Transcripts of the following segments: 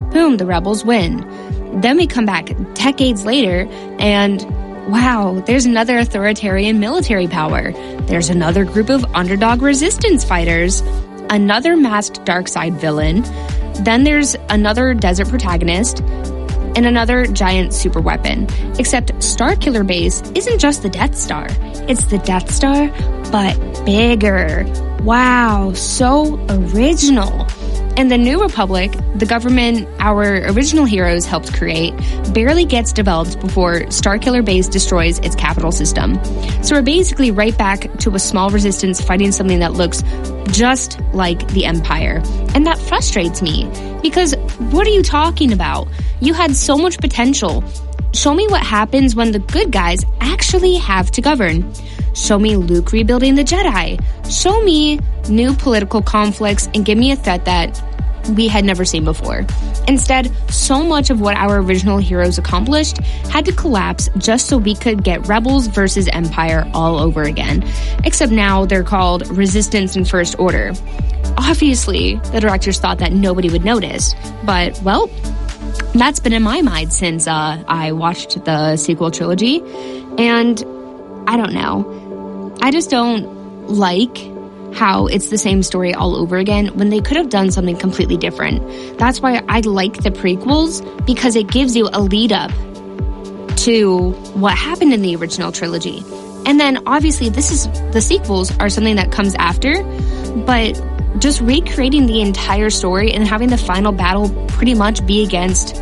Boom, the rebels win. Then we come back decades later, and wow, there's another authoritarian military power. There's another group of underdog resistance fighters, another masked dark side villain. Then there's another desert protagonist, and another giant super weapon. Except Starkiller Base isn't just the Death Star. It's the Death Star, but bigger. Wow, so original. And the New Republic, the government our original heroes helped create, barely gets developed before Starkiller Base destroys its capital system. So we're basically right back to a small resistance fighting something that looks just like the Empire. And that frustrates me, because what are you talking about? You had so much potential. Show me what happens when the good guys actually have to govern. Show me Luke rebuilding the Jedi. Show me new political conflicts and give me a threat that we had never seen before. Instead, so much of what our original heroes accomplished had to collapse just so we could get Rebels versus Empire all over again. Except now they're called Resistance and First Order. Obviously, the directors thought that nobody would notice, but, well, that's been in my mind since I watched the sequel trilogy, and I don't know. I just don't like how it's the same story all over again when they could have done something completely different. That's why I like the prequels, because it gives you a lead up to what happened in the original trilogy. And then obviously the sequels are something that comes after, but just recreating the entire story and having the final battle pretty much be against,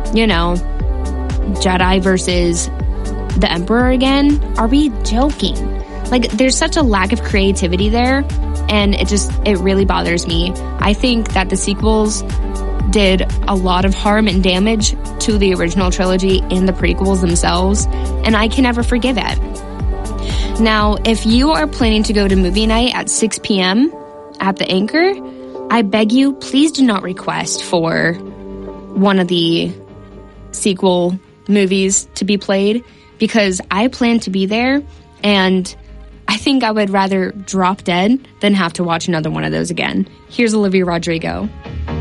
Jedi versus the Emperor again. Are we joking? Like, there's such a lack of creativity there, and it really bothers me. I think that the sequels did a lot of harm and damage to the original trilogy and the prequels themselves, and I can never forgive it. Now, if you are planning to go to movie night at 6 p.m. at the Anchor, I beg you, please do not request for one of the sequel movies to be played, because I plan to be there, and I think I would rather drop dead than have to watch another one of those again. Here's Olivia Rodrigo.